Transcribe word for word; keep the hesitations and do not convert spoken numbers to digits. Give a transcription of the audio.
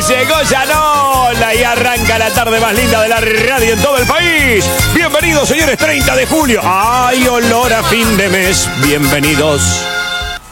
Llegó Yanola y arranca la tarde más linda de la radio en todo el país. Bienvenidos, señores, treinta de julio. ¡Ay, olor a fin de mes! Bienvenidos.